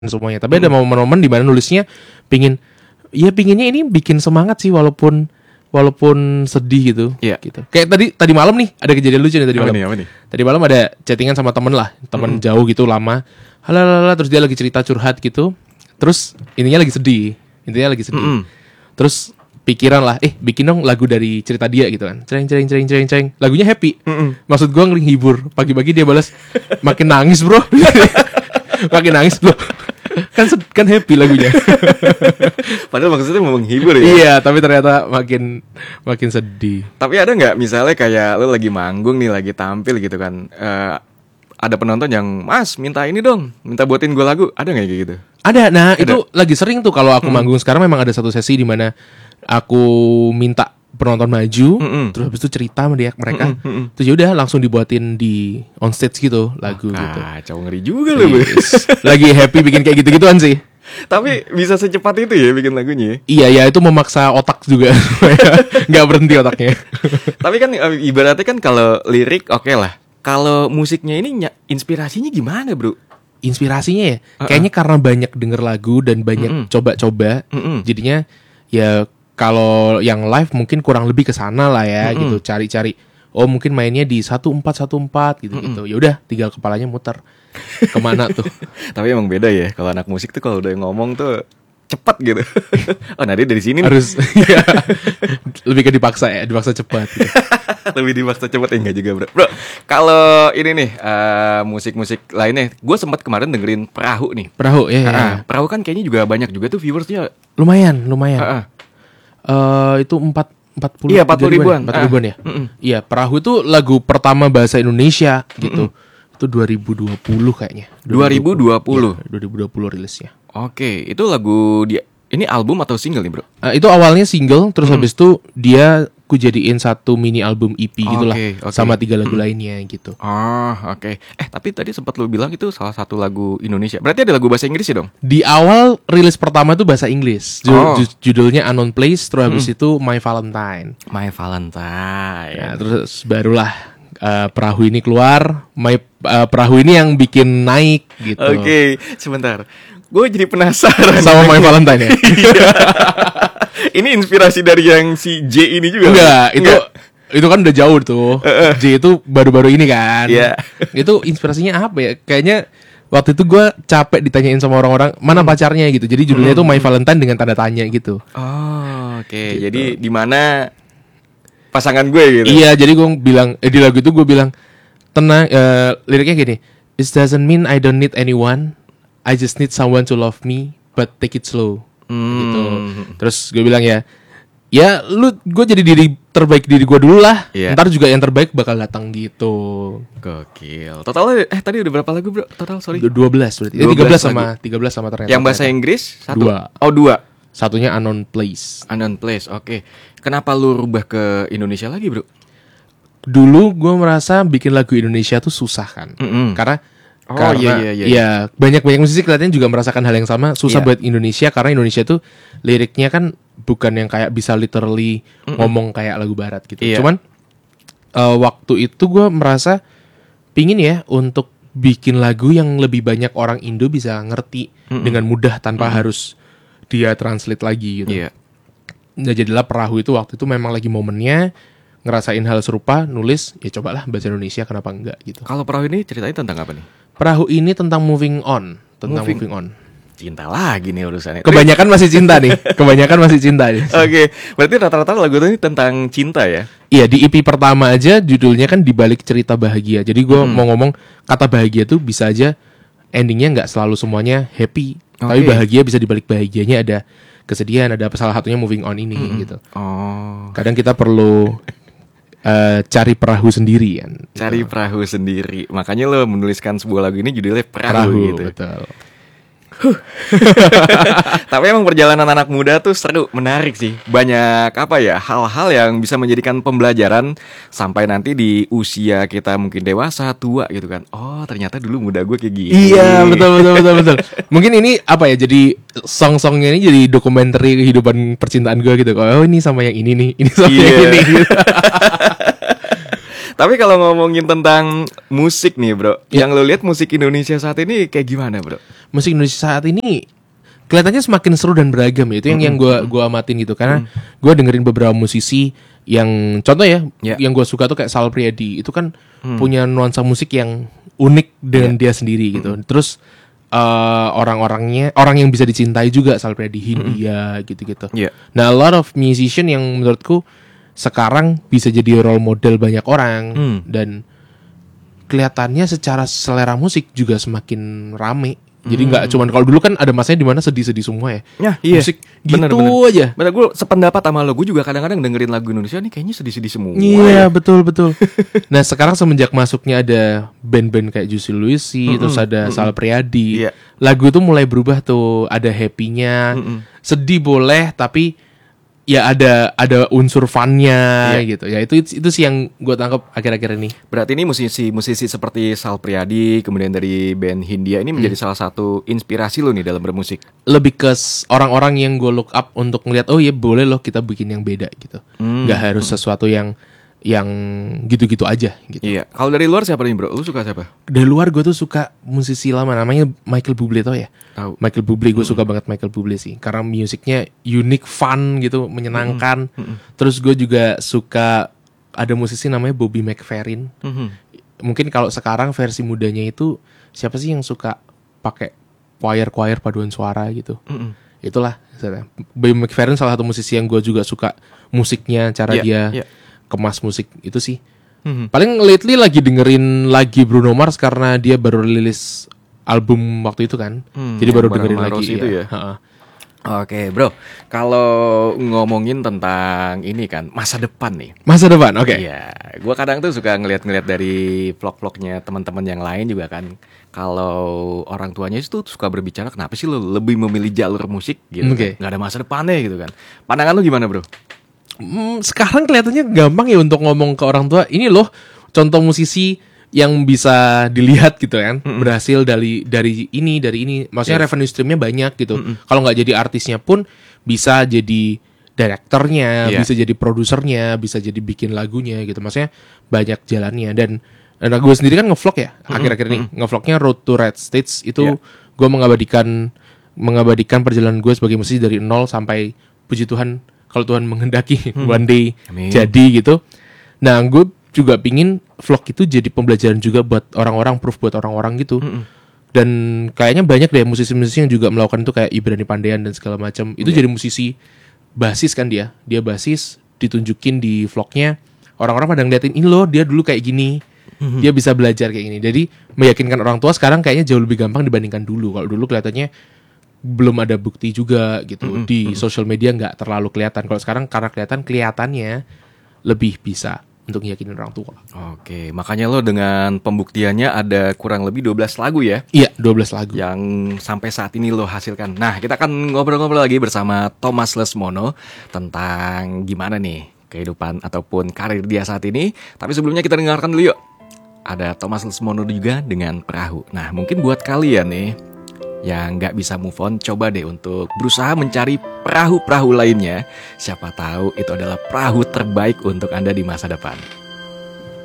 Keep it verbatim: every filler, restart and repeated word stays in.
semuanya. Tapi hmm. ada momen-momen di mana nulisnya pingin, ya pinginnya ini bikin semangat sih walaupun walaupun sedih gitu. Yeah. Gitu. Kayak tadi tadi malam nih ada kejadian lucu nih tadi apa malam. Nih, apa nih? Tadi malam ada chattingan sama temen lah, temen hmm. jauh gitu lama. Halalala, terus dia lagi cerita curhat gitu. Terus intinya lagi sedih, intinya lagi sedih. Hmm. Terus pikiran lah, eh bikin dong lagu dari cerita dia gitu kan. Cereng cereng cereng cereng cereng. Lagunya happy. Mm-mm. Maksud gue ngelihibur. Pagi-pagi dia balas makin nangis bro. Makin nangis loh. Kan kan happy lagunya. Padahal maksudnya mau menghibur ya. Iya, tapi ternyata makin makin sedih. Tapi ada nggak misalnya kayak lo lagi manggung nih, lagi tampil gitu kan, uh, ada penonton yang mas minta ini dong, minta buatin gue lagu, ada nggak kayak gitu? Ada, nah ada. Itu lagi sering tuh kalau aku hmm. manggung. Sekarang memang ada satu sesi di mana aku minta penonton maju, mm-mm. terus habis itu cerita sama dia mereka, mm-mm. terus yaudah langsung dibuatin di on stage gitu lagu. Ah, gitu. Kacau, ngeri juga loh. Yes. Lagi happy bikin kayak gitu-gituan sih. Tapi bisa secepat itu ya bikin lagunya. Iya ya, itu memaksa otak juga. Nggak berhenti otaknya. Tapi kan ibaratnya kan kalau lirik oke okay lah. Kalau musiknya ini inspirasinya gimana bro? Inspirasinya ya, uh-uh. kayaknya karena banyak denger lagu dan banyak Mm-mm. coba-coba, Mm-mm. jadinya ya kalau yang live mungkin kurang lebih ke sana lah ya. Mm-mm. Gitu, cari-cari. Oh mungkin mainnya di satu empat satu empat gitu gitu. Ya udah, tinggal kepalanya muter kemana tuh. Tapi emang beda ya kalau anak musik tuh kalau udah ngomong tuh cepat gitu. Oh nah dia dari sini harus ya, lebih ke dipaksa ya, dipaksa cepat gitu. Lebih dipaksa cepat ya enggak juga bro. Bro, kalau ini nih uh, musik-musik lainnya, gue sempat kemarin dengerin Perahu nih. Perahu ya. ya, uh, ya. Perahu kan kayaknya juga banyak juga tuh viewersnya. Lumayan, lumayan. Uh-uh. Uh, itu empat empat puluh Iya, empat puluh ribuan. empat puluh ribuan ya. Uh-uh. Iya, Perahu itu lagu pertama bahasa Indonesia gitu. Uh-uh. Itu dua ribu dua puluh kayaknya. dua ribu dua puluh Ya, dua ribu dua puluh rilisnya. Oke, itu lagu dia. Ini album atau single nih bro? Uh, itu awalnya single, terus hmm. habis itu dia ku jadiin satu mini album E P gitulah, okay, okay. sama tiga lagu hmm. lainnya gitu. Oh oke. Okay. Eh tapi tadi sempat lu bilang itu salah satu lagu Indonesia. Berarti ada lagu bahasa Inggris ya dong? Di awal rilis pertama itu bahasa Inggris. Ju- oh. ju- judulnya Unknown Place, terus habis hmm. itu My Valentine. My Valentine. Ya, terus barulah uh, Perahu ini keluar. My uh, Perahu ini yang bikin naik gitu. Oke, okay. Sebentar. Gue jadi penasaran sama My Valentine ya. Ini inspirasi dari yang si J ini juga? Enggak, itu Enggak. Itu kan udah jauh tuh. Uh-uh. J itu baru-baru ini kan. Iya. Yeah. Itu inspirasinya apa ya? Kayaknya waktu itu gue capek ditanyain sama orang-orang mana hmm. pacarnya gitu. Jadi judulnya hmm. tuh My Valentine dengan tanda tanya gitu. Oh, oke. Okay. Gitu. Jadi di mana pasangan gue gitu. Iya, jadi gue bilang eh, di lagu itu gue bilang tenang, uh, liriknya gini. It doesn't mean I don't need anyone. I just need someone to love me, but take it slow. Hmm. Gitu. Terus gue bilang ya, ya lu gue jadi diri terbaik diri gue dulu lah. Yeah. Ntar juga yang terbaik bakal datang gitu. Gokil. Total eh tadi udah berapa lagu bro? Total sorry. dua belas berarti. Eh, tiga belas sama tiga belas sama ternyata. Yang bahasa Inggris satu. Dua. Oh dua. Satunya Unknown Place. Unknown Place. Oke. Okay. Kenapa lu rubah ke Indonesia lagi bro? Dulu gue merasa bikin lagu Indonesia tuh susah kan. Mm-hmm. Karena Oh, karena iya, iya, iya. ya banyak-banyak musisi kelihatannya juga merasakan hal yang sama. Susah yeah. buat Indonesia karena Indonesia tuh liriknya kan bukan yang kayak bisa literally Mm-mm. ngomong kayak lagu barat gitu. Yeah. Cuman uh, waktu itu gue merasa pingin ya untuk bikin lagu yang lebih banyak orang Indo bisa ngerti Mm-mm. dengan mudah tanpa Mm-mm. harus dia translate lagi gitu. Yeah. Nah jadilah Perahu itu waktu itu memang lagi momennya ngerasain hal serupa, nulis ya cobalah bahasa Indonesia kenapa enggak gitu. Kalau Perahu ini ceritanya tentang apa nih? Perahu ini tentang moving on, tentang moving, moving on. Cinta lagi nih urusannya. Kebanyakan masih cinta nih, kebanyakan masih cinta nih. Oke, okay. Berarti rata-rata lagu ini tentang cinta ya? Iya, di E P pertama aja judulnya kan dibalik cerita bahagia. Jadi gue hmm. mau ngomong kata bahagia tuh bisa aja endingnya nggak selalu semuanya happy, okay. tapi bahagia bisa dibalik bahagianya ada kesedihan, ada salah satunya moving on ini hmm. gitu. Oh. Kadang kita perlu Uh, cari perahu sendiri kan. Cari gitu. Perahu sendiri. Makanya lo menuliskan sebuah lagu ini judulnya Perahu, perahu gitu. Betul. Huh. Tapi emang perjalanan anak muda tuh seru, menarik sih. Banyak apa ya, hal-hal yang bisa menjadikan pembelajaran sampai nanti di usia kita mungkin dewasa, tua gitu kan. Oh, ternyata dulu muda gue kayak gini. Iya, betul betul betul betul. Mungkin ini apa ya, jadi song-songnya ini jadi dokumenter kehidupan percintaan gue gitu. Oh, ini sama yang ini nih, ini sama yeah. yang ini. Gitu. Tapi kalau ngomongin tentang musik nih bro, Ya. yang lo lihat musik Indonesia saat ini kayak gimana bro? Musik Indonesia saat ini kelihatannya semakin seru dan beragam ya. Itu yang yang gue gua amatin gitu karena gue dengerin beberapa musisi yang contoh ya, Ya. yang gue suka tuh kayak Sal Priadi. Itu kan punya nuansa musik yang unik dengan dia sendiri gitu. Terus eh, orang-orangnya orang yang bisa dicintai juga, Sal Priadi, Hindia gitu-gitu. Iya. Nah, a lot of musician yang menurutku sekarang bisa jadi role model banyak orang Hmm. dan kelihatannya secara selera musik juga semakin rame. Jadi nggak cuman kalau dulu kan ada masanya di mana sedih-sedih semua ya. Ya, iya. Musik Bener, gitu bener. aja. Bener, gue sependapat sama lo. Gue juga kadang-kadang dengerin lagu Indonesia nih kayaknya sedih-sedih semua. Iya, betul betul. Nah, sekarang semenjak masuknya ada band-band kayak Juicy Luicy, terus ada Sal Priadi. Iya. Lagu itu mulai berubah tuh, ada happy-nya. Sedih boleh, tapi ya ada ada unsur fun-nya Iya. gitu. Ya itu itu sih yang gue tangkap akhir-akhir ini. Berarti ini musisi-musisi seperti Sal Priadi, kemudian dari band Hindia ini menjadi salah satu inspirasi lo nih dalam bermusik. Lebih ke s- orang-orang yang gue look up untuk ngeliat, oh ya boleh loh kita bikin yang beda gitu. Nggak harus sesuatu yang yang gitu-gitu aja gitu. Iya. Kalau dari luar siapa nih bro? Lu suka siapa? Dari luar gue tuh suka musisi lama namanya Michael Bublé, tau ya? Tahu. Michael Bublé, gue suka banget Michael Bublé sih karena musiknya unik, fun gitu, menyenangkan. Terus gue juga suka ada musisi namanya Bobby McFerrin. Mungkin kalau sekarang versi mudanya itu siapa sih yang suka pakai choir-choir paduan suara gitu? Itulah misalnya. Bobby McFerrin salah satu musisi yang gue juga suka musiknya, cara Iya, dia iya. kemas musik itu sih. Paling lately lagi dengerin lagi Bruno Mars karena dia baru rilis album waktu itu kan. Hmm, Jadi yang baru bareng dengerin sama lagi Rose itu ya? Heeh. Oke bro, kalau ngomongin tentang ini kan masa depan nih. Masa depan, oke. Iya, gue kadang tuh suka ngeliat-ngeliat dari vlog-vlognya teman-teman yang lain juga kan. Kalau orang tuanya itu suka berbicara kenapa sih lo lebih memilih jalur musik gitu, Oke. kan? Nggak ada masa depannya gitu kan. Pandangan lu gimana bro? Hmm, sekarang kelihatannya gampang ya untuk ngomong ke orang tua. Ini loh contoh musisi yang bisa dilihat gitu kan, berhasil dari dari ini dari ini. Maksudnya Yes. revenue streamnya banyak gitu. Kalau nggak jadi artisnya pun bisa jadi direkturnya, Iya. bisa jadi produsernya, bisa jadi bikin lagunya gitu. Maksudnya banyak jalannya dan dan gue sendiri kan ngevlog ya akhir-akhir ini. Ngevlognya Road to Red Stage itu Iya. gue mengabadikan mengabadikan perjalanan gue sebagai musisi dari nol sampai puji Tuhan kalau Tuhan menghendaki one day Amin. jadi gitu. Nah, gue juga pingin vlog itu jadi pembelajaran juga buat orang-orang, proof buat orang-orang gitu. Dan kayaknya banyak deh musisi-musisi yang juga melakukan itu kayak Ibrani Pandean dan segala macam. Itu jadi musisi basis kan dia. Dia basis ditunjukin di vlognya. Orang-orang pada ngeliatin ini loh dia dulu kayak gini. Dia bisa belajar kayak gini. Jadi meyakinkan orang tua sekarang kayaknya jauh lebih gampang dibandingkan dulu. Kalau dulu kelihatannya belum ada bukti juga gitu di sosial media nggak terlalu kelihatan. Kalau sekarang karena kelihatan kelihatannya lebih bisa untuk yakinin orang tua. Oke, makanya lo dengan pembuktiannya ada kurang lebih dua belas lagu ya Iya, dua belas lagu. yang sampai saat ini lo hasilkan. Nah, kita akan ngobrol-ngobrol lagi bersama Thomas Lesmono tentang gimana nih kehidupan ataupun karir dia saat ini. Tapi sebelumnya kita dengarkan dulu yuk. Ada Thomas Lesmono juga dengan Perahu. Nah, mungkin buat kalian nih yang nggak bisa move on, coba deh untuk berusaha mencari perahu-perahu lainnya. Siapa tahu itu adalah perahu terbaik untuk Anda di masa depan.